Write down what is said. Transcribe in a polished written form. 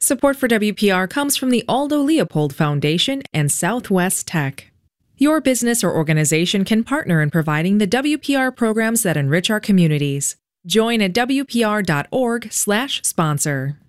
Support for WPR comes from the Aldo Leopold Foundation and Southwest Tech. Your business or organization can partner in providing the WPR programs that enrich our communities. Join at WPR.org/sponsor.